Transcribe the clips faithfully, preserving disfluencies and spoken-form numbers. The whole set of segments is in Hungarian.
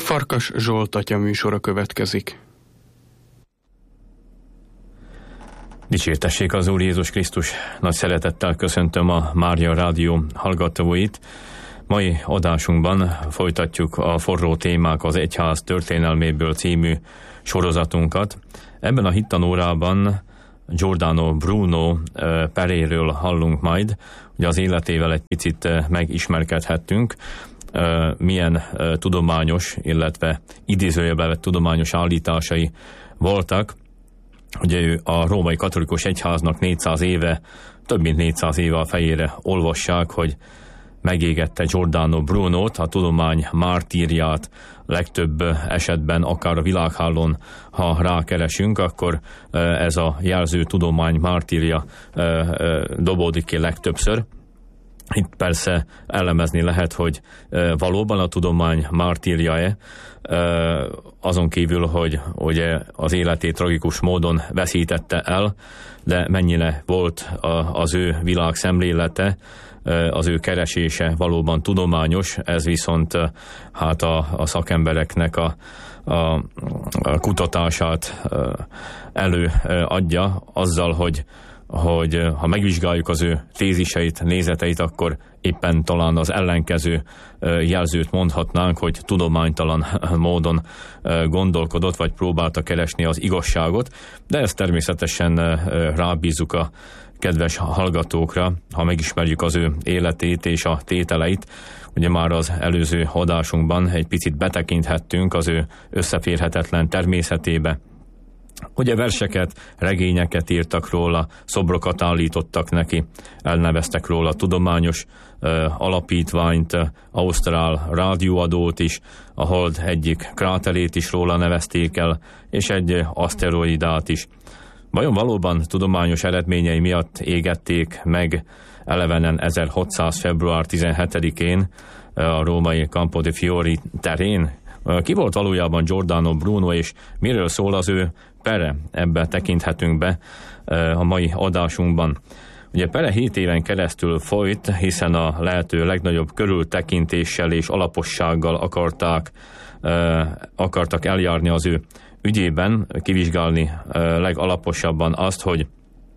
Farkas Zsolt atya műsora következik. Dicsértessék az Úr Jézus Krisztus! Nagy szeretettel köszöntöm a Mária Rádió hallgatóit. Mai adásunkban folytatjuk a Forró témák az Egyház történelméből című sorozatunkat. Ebben a hittanórában Giordano Bruno peréről hallunk majd, hogy az életével egy picit megismerkedhettünk, milyen tudományos, illetve idézőjelbe vett tudományos állításai voltak. Ugye ő a római katolikus egyháznak négyszáz éve, több mint négyszáz éve a fejére olvassák, hogy megégette Giordano Brunót, a tudomány mártírját. Legtöbb esetben, akár a világhálón, ha rákeresünk, akkor ez a jelző tudomány mártírja dobódik ki legtöbbször. Itt persze elemezni lehet, hogy valóban a tudomány mártírja-e, azon kívül, hogy ugye az életét tragikus módon veszítette el, de mennyire volt az ő világszemlélete, az ő keresése valóban tudományos, ez viszont hát a, a szakembereknek a, a, a kutatását előadja azzal, hogy hogy ha megvizsgáljuk az ő téziseit, nézeteit, akkor éppen talán az ellenkező jelzőt mondhatnánk, hogy tudománytalan módon gondolkodott, vagy próbálta keresni az igazságot, de ezt természetesen rábízzuk a kedves hallgatókra, ha megismerjük az ő életét és a tételeit. Ugye már az előző adásunkban egy picit betekinthettünk az ő összeférhetetlen természetébe. Ugye verseket, regényeket írtak róla, szobrokat állítottak neki, elneveztek róla tudományos uh, alapítványt, uh, ausztrál rádióadót is, a Hold egyik kráterét is róla nevezték el, és egy uh, aszteroidát is. Vajon valóban tudományos eredményei miatt égették meg elevenen ezerhatszáz február tizenhetedikén uh, a római Campo de Fiori terén? Uh, ki volt valójában Giordano Bruno, és miről szól az ő pere? Ebbe tekinthetünk be a mai adásunkban. Ugye pere hét éven keresztül folyt, hiszen a lehető legnagyobb körültekintéssel és alapossággal akarták, akartak eljárni az ő ügyében, kivizsgálni legalaposabban azt, hogy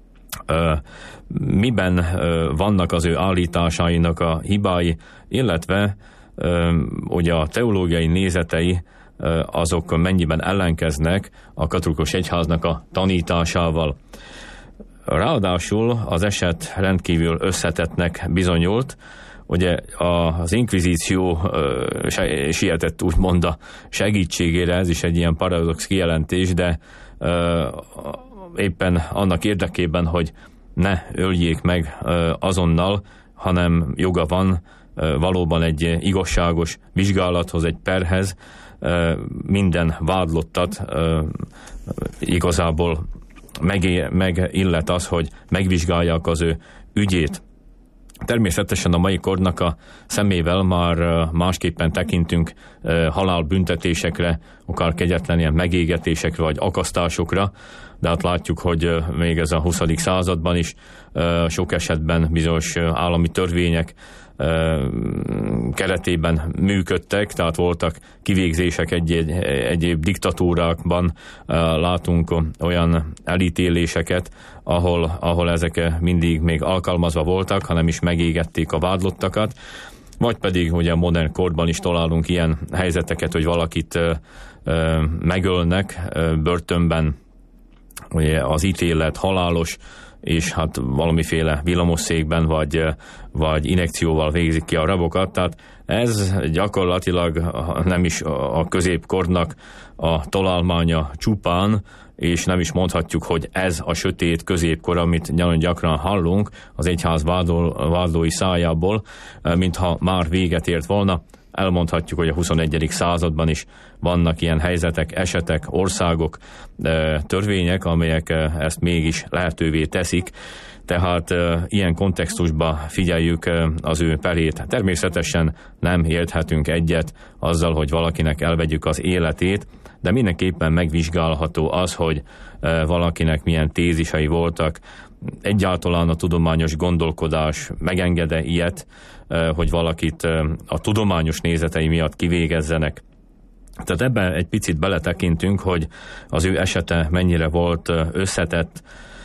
miben vannak az ő állításainak a hibái, illetve ugye a teológiai nézetei azok mennyiben ellenkeznek a katolikus egyháznak a tanításával. Ráadásul az eset rendkívül összetettnek bizonyult. Ugye az inkvizíció sietett úgymond a segítségére, ez is egy ilyen paradox kijelentés, de éppen annak érdekében, hogy ne öljék meg azonnal, hanem joga van valóban egy igazságos vizsgálathoz, egy perhez, minden vádlottat igazából megillet az, hogy megvizsgálják az ő ügyét. Természetesen a mai kornak a szemével már másképpen tekintünk halálbüntetésekre, akár kegyetlen ilyen megégetésekre vagy akasztásokra, de hát látjuk, hogy még ez a huszadik században is sok esetben bizonyos állami törvények keretében működtek, tehát voltak kivégzések egy-egy, egyéb diktatúrákban, látunk olyan elítéléseket, ahol, ahol ezek mindig még alkalmazva voltak, hanem is megégették a vádlottakat, vagy pedig ugye modern korban is találunk ilyen helyzeteket, hogy valakit megölnek börtönben, ugye az ítélet halálos, és hát valamiféle villamosszékben vagy, vagy injekcióval végzik ki a rabokat. Tehát ez gyakorlatilag nem is a középkornak a találmánya csupán, és nem is mondhatjuk, hogy ez a sötét középkor, amit nagyon gyakran hallunk az egyház vádol, vádlói szájából, mintha már véget ért volna. Elmondhatjuk, hogy a huszonegyedik században is vannak ilyen helyzetek, esetek, országok, törvények, amelyek ezt mégis lehetővé teszik. Tehát ilyen kontextusban figyeljük az ő perét. Természetesen nem érthetünk egyet azzal, hogy valakinek elvegyük az életét, de mindenképpen megvizsgálható az, hogy valakinek milyen tézisei voltak. Egyáltalán a tudományos gondolkodás megengede ilyet, hogy valakit a tudományos nézetei miatt kivégezzenek. Tehát ebben egy picit beletekintünk, hogy az ő esete mennyire volt összetett.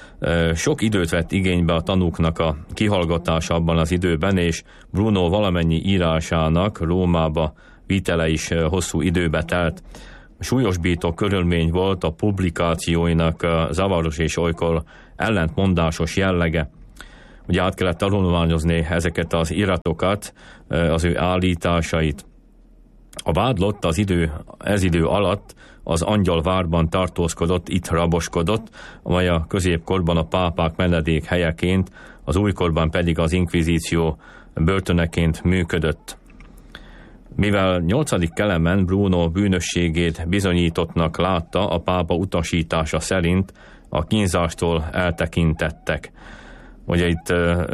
Sok időt vett igénybe a tanúknak a kihallgatása abban az időben, és Bruno valamennyi írásának Rómába vitele is hosszú időbe telt. Súlyosbító körülmény volt a publikációinak zavaros és olykor ellentmondásos jellege. Ugye át kellett tanulmányozni ezeket az iratokat, az ő állításait. A vádlott az idő, ez idő alatt az Angyalvárban tartózkodott, itt raboskodott, amely a középkorban a pápák menedék helyeként, az újkorban pedig az inkvizíció börtöneként működött. Mivel nyolcadik Kelemen Bruno bűnösségét bizonyítottnak látta, a pápa utasítása szerint a kínzástól eltekintettek. Ugye itt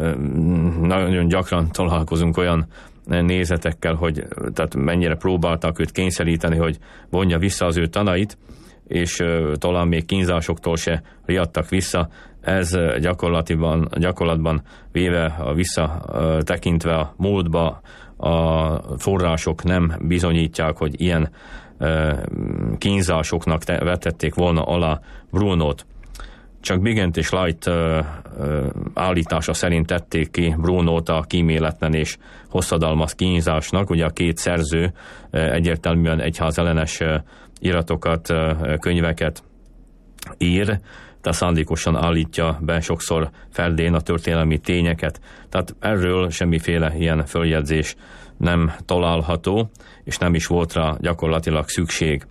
nagyon gyakran találkozunk olyan nézetekkel, hogy tehát mennyire próbáltak őt kényszeríteni, hogy vonja vissza az ő tanait, és uh, talán még kínzásoktól se riadtak vissza. Ez gyakorlatiban, gyakorlatban véve, a visszatekintve a múltba, a források nem bizonyítják, hogy ilyen uh, kínzásoknak te, vetették volna alá Brunót. Csak Bigent és Light uh, uh, állítása szerint tették ki Brunót a kíméletlen és hosszadalmas kínzásnak. Ugye a két szerző uh, egyértelműen egyházellenes uh, iratokat, uh, könyveket ír, tehát szándékosan állítja be sokszor feldén a történelmi tényeket. Tehát erről semmiféle ilyen följegyzés nem található, és nem is volt rá gyakorlatilag szükség.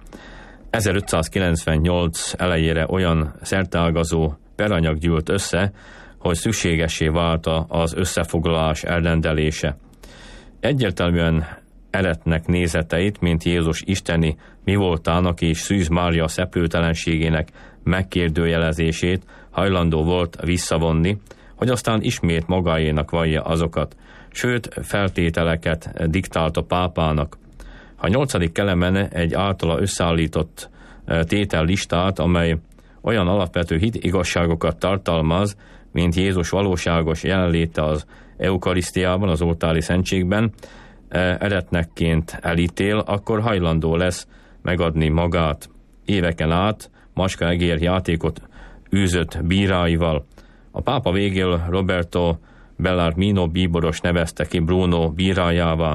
ezerötszázkilencvennyolc elejére olyan szerteágazó peranyag gyűlt össze, hogy szükségessé vált az összefoglalás elrendelése. Egyértelműen eretnek nézeteit, mint Jézus isteni mi voltának és Szűz Mária szeplőtelenségének megkérdőjelezését hajlandó volt visszavonni, hogy aztán ismét magáénak vallja azokat, sőt feltételeket diktált a pápának. A nyolcadik Kelemen egy általa összeállított tétellistát, amely olyan alapvető hit igazságokat tartalmaz, mint Jézus valóságos jelenléte az eukarisztiában, az oltári szentségben, eretnekként elítél, akkor hajlandó lesz megadni magát. Éveken át macska-egér játékot űzött bíráival. A pápa végül Roberto Bellarmino bíboros nevezte ki Bruno bírájává.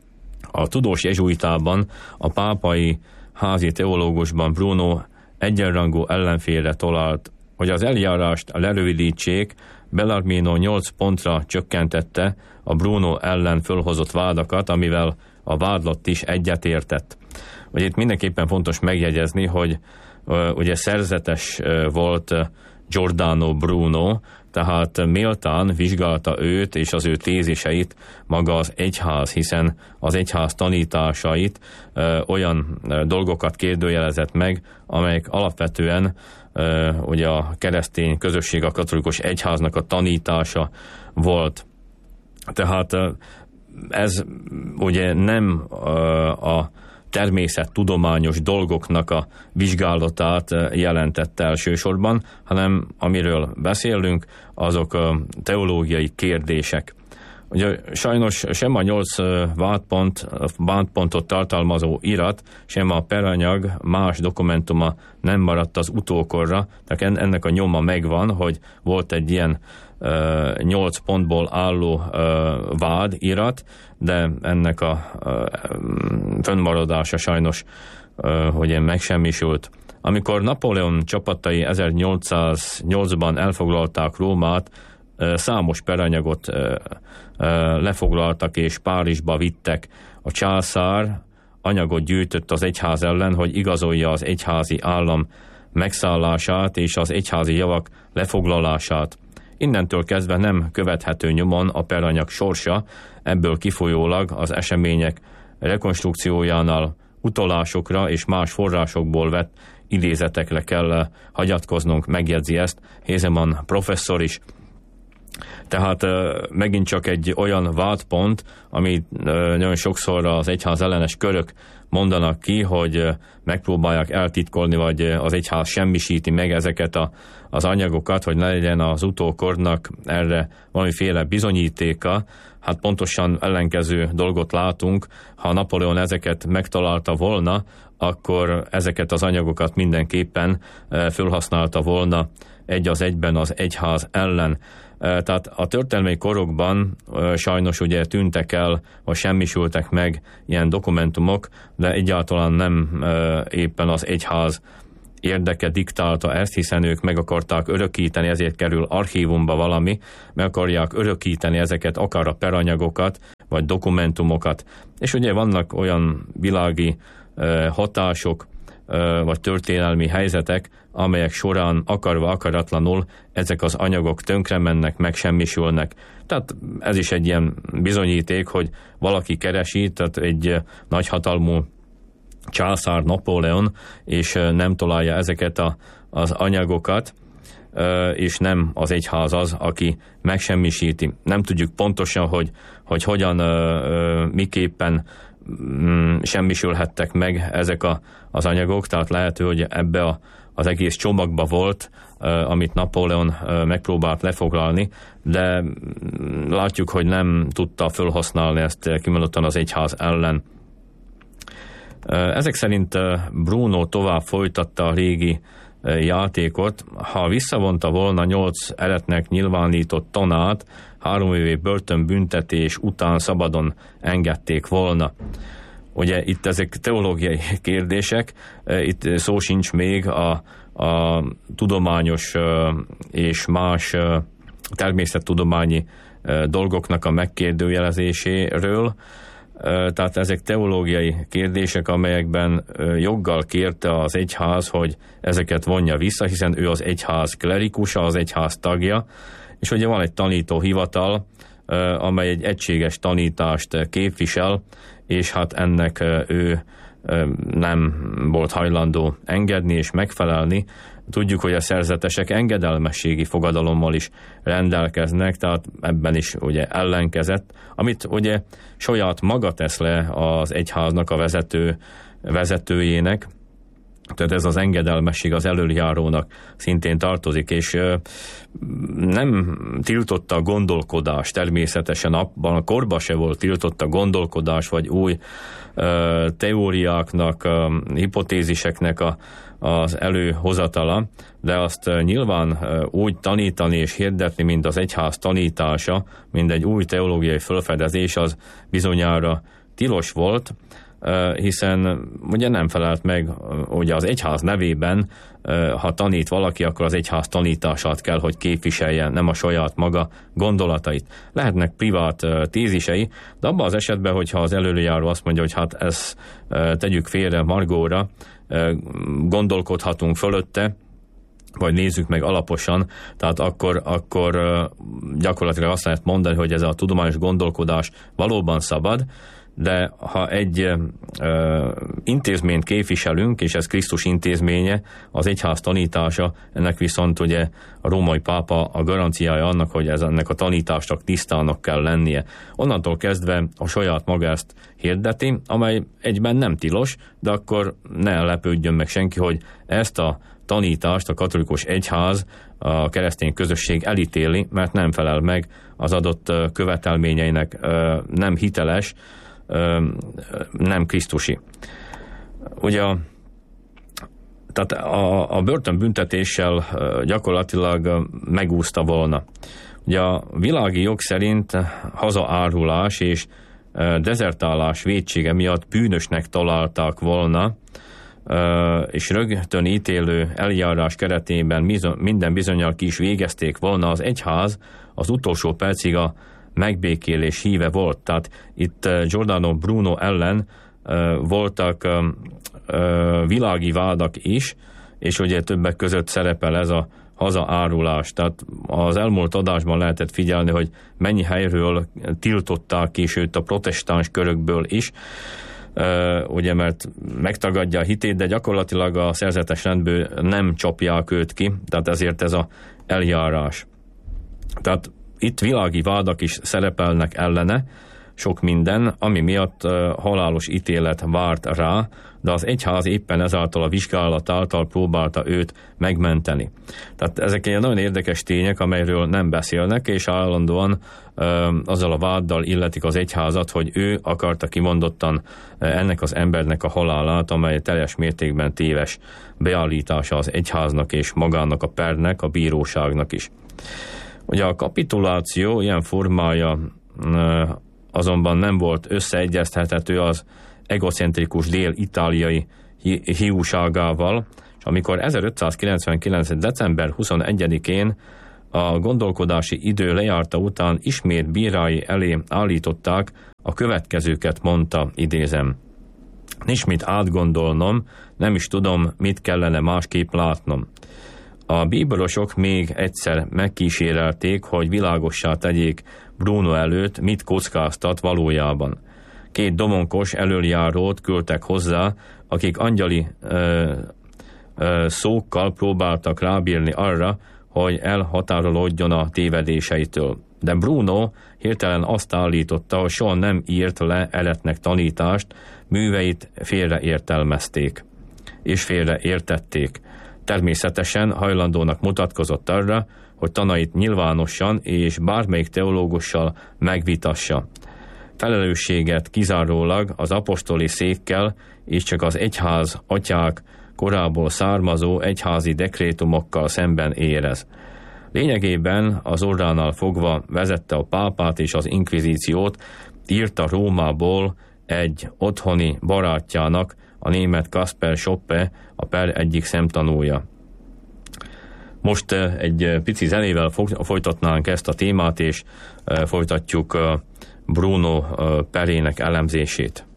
A tudós jezsuitában, a pápai házi teológusban Bruno egyenrangú ellenfélre talált, hogy az eljárást lerövidítsék, Bellarmino nyolc pontra csökkentette a Bruno ellen fölhozott vádakat, amivel a vádlott is egyetértett. Ugye itt mindenképpen fontos megjegyezni, hogy uh, ugye szerzetes uh, volt uh, Giordano Bruno, tehát méltán vizsgálta őt és az ő téziseit maga az egyház, hiszen az egyház tanításait ö, olyan ö, dolgokat kérdőjelezett meg, amelyek alapvetően ö, ugye a keresztény közösség, a katolikus egyháznak a tanítása volt. Tehát ö, ez ugye nem ö, a természettudományos dolgoknak a vizsgálatát jelentette elsősorban, hanem amiről beszélünk, azok a teológiai kérdések. Ugye sajnos sem a nyolc vádpont, vádpontot tartalmazó irat, sem a peranyag más dokumentuma nem maradt az utókorra, tehát ennek a nyoma megvan, hogy volt egy ilyen nyolc pontból álló vád irat, de ennek a fönnmaradása sajnos hogy megsemmisült. Amikor Napóleon csapatai ezernyolcszáznyolcban elfoglalták Rómát, számos peranyagot lefoglaltak és Párizsba vittek. A császár anyagot gyűjtött az egyház ellen, hogy igazolja az egyházi állam megszállását és az egyházi javak lefoglalását. Innentől kezdve nem követhető nyomon a peranyag sorsa, ebből kifolyólag az események rekonstrukciójánál utalásokra és más forrásokból vett idézetekre kell hagyatkoznunk, megjegyzi ezt Hézeman professzor is. Tehát megint csak egy olyan vádpont, amit nagyon sokszor az egyház ellenes körök mondanak ki, hogy megpróbálják eltitkolni, vagy az egyház semmisíti meg ezeket a, az anyagokat, hogy ne legyen az utókornak erre valamiféle bizonyítéka. Hát pontosan ellenkező dolgot látunk. Ha Napóleon ezeket megtalálta volna, akkor ezeket az anyagokat mindenképpen felhasználta volna egy az egyben az egyház ellen. Tehát a történelmi korokban sajnos ugye tűntek el, vagy semmisültek meg ilyen dokumentumok, de egyáltalán nem éppen az egyház érdeke diktálta ezt, hiszen ők meg akarták örökíteni, ezért kerül archívumba valami, meg akarják örökíteni ezeket, akár a peranyagokat, vagy dokumentumokat. És ugye vannak olyan világi hatások, vagy történelmi helyzetek, amelyek során akarva akaratlanul ezek az anyagok tönkre mennek, megsemmisülnek. Tehát ez is egy ilyen bizonyíték, hogy valaki keresi, tehát egy nagyhatalmú császár Napóleon, és nem találja ezeket a, az anyagokat, és nem az egyház az, aki megsemmisíti. Nem tudjuk pontosan, hogy, hogy hogyan, miképpen semmisülhettek meg ezek a, az anyagok, tehát lehető, hogy ebbe a, az egész csomagba volt, amit Napóleon megpróbált lefoglalni, de látjuk, hogy nem tudta felhasználni ezt kimondottan az egyház ellen. Ezek szerint Bruno tovább folytatta a régi játékot. Ha visszavonta volna nyolc eretnek nyilvánított tanát, három évi börtönbüntetés után szabadon engedték volna. Ugye itt ezek teológiai kérdések, itt szó sincs még a, a tudományos és más természettudományi dolgoknak a megkérdőjelezéséről. Tehát ezek teológiai kérdések, amelyekben joggal kérte az egyház, hogy ezeket vonja vissza, hiszen ő az egyház klerikusa, az egyház tagja, és ugye van egy tanítóhivatal, amely egy egységes tanítást képvisel, és hát ennek ő nem volt hajlandó engedni és megfelelni. Tudjuk, hogy a szerzetesek engedelmességi fogadalommal is rendelkeznek, tehát ebben is ugye ellenkezett, amit ugye saját maga tesz le az egyháznak a vezető, vezetőjének, tehát ez az engedelmesség az elöljárónak szintén tartozik, és nem tiltotta a gondolkodás, természetesen abban a korban se volt tiltotta a gondolkodás, vagy új teóriáknak, hipotéziseknek a, az előhozatala, de azt nyilván úgy tanítani és hirdetni, mint az egyház tanítása, mint egy új teológiai felfedezés, az bizonyára tilos volt, hiszen ugye nem felelt meg ugye az egyház nevében, ha tanít valaki, akkor az egyház tanítását kell, hogy képviselje, nem a saját maga gondolatait. Lehetnek privát tézisei, de abban az esetben, hogyha az előjáró azt mondja, hogy hát ezt tegyük félre Margóra, gondolkodhatunk fölötte, vagy nézzük meg alaposan, tehát akkor, akkor gyakorlatilag azt lehet mondani, hogy ez a tudományos gondolkodás valóban szabad, de ha egy ö, intézményt képviselünk, és ez Krisztus intézménye, az egyház tanítása, ennek viszont ugye a római pápa a garanciája annak, hogy ez ennek a tanításnak tisztának kell lennie. Onnantól kezdve a saját maga ezt hirdeti, amely egyben nem tilos, de akkor ne lepődjön meg senki, hogy ezt a tanítást a katolikus egyház, a keresztény közösség elítéli, mert nem felel meg az adott követelményeinek, nem hiteles, nem krisztusi. Ugye tehát a, a börtönbüntetéssel gyakorlatilag megúszta volna. Ugye a világi jog szerint hazaárulás és dezertálás vétsége miatt bűnösnek találták volna, és rögtön ítélő eljárás keretében minden bizonnyal ki is végezték volna. Az egyház az utolsó percig a megbékélés híve volt. Tehát itt Giordano Bruno ellen voltak világi vádak is, és ugye többek között szerepel ez a hazaárulás. Tehát az elmúlt adásban lehetett figyelni, hogy mennyi helyről tiltották ki, sőt a protestáns körökből is, ugye, mert megtagadja a hitét, de gyakorlatilag a szerzetes rendből nem csapják őt ki, tehát ezért ez a eljárás. Tehát itt világi vádak is szerepelnek ellene, sok minden, ami miatt halálos ítélet várt rá, de az egyház éppen ezáltal a vizsgálat által próbálta őt megmenteni. Tehát ezek egy nagyon érdekes tények, amelyről nem beszélnek, és állandóan azzal a váddal illetik az egyházat, hogy ő akarta kimondottan ennek az embernek a halálát, amely teljes mértékben téves beállítása az egyháznak és magának a pernek, a bíróságnak is. Ugye a kapituláció ilyen formája azonban nem volt összeegyeztethető az egocentrikus dél-itáliai hiúságával, és amikor ezerötszázkilencvenkilenc. december huszonegyedikén a gondolkodási idő lejárta után ismét bírái elé állították, a következőket mondta, idézem: nincs mit átgondolnom, nem is tudom, mit kellene másképp látnom. A bíborosok még egyszer megkísérelték, hogy világossá tegyék Bruno előtt, mit kockáztat valójában. Két domonkos elöljárót küldtek hozzá, akik angyali ö, ö, szókkal próbáltak rábírni arra, hogy elhatárolódjon a tévedéseitől. De Bruno hirtelen azt állította, hogy soha nem írt le eretnek tanítást, műveit félreértelmezték és félreértették. Természetesen hajlandónak mutatkozott arra, hogy tanait nyilvánosan és bármelyik teológussal megvitassa. Felelősséget kizárólag az apostoli székkel és csak az egyház atyák korából származó egyházi dekrétumokkal szemben érez. Lényegében az orránál fogva vezette a pápát és az inkvizíciót, írta Rómából egy otthoni barátjának, a német Kasper Schoppe, a per egyik szemtanúja. Most egy pici zenével folytatnánk ezt a témát, és folytatjuk Bruno perének elemzését.